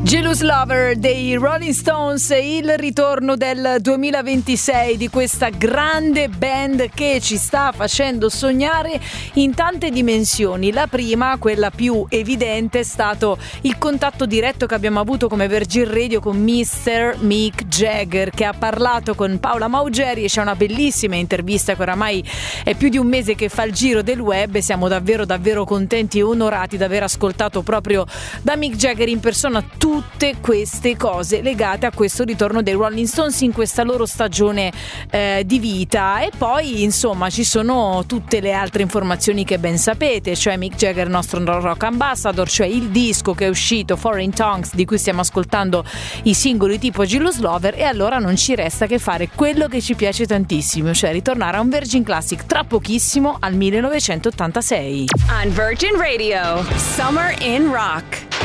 Jealous Lover dei Rolling Stones, il ritorno del 2026 di questa grande band che ci sta facendo sognare in tante dimensioni. La prima, quella più evidente, è stato il contatto diretto che abbiamo avuto come Virgin Radio con Mr. Mick Jagger, che ha parlato con Paola Maugeri, e c'è una bellissima intervista che oramai è più di un mese che fa il giro del web, e siamo davvero contenti e onorati di aver ascoltato proprio da Mick Jagger in persona tutte queste cose legate a questo ritorno dei Rolling Stones in questa loro stagione di vita. E poi insomma ci sono tutte le altre informazioni che ben sapete, cioè Mick Jagger, nostro rock ambassador, cioè il disco che è uscito, Foreign Tongues, di cui stiamo ascoltando i singoli tipo Jealous Lover. E allora non ci resta che fare quello che ci piace tantissimo, cioè ritornare a un Virgin Classic tra pochissimo, al 1986. On Virgin Radio, Summer in Rock.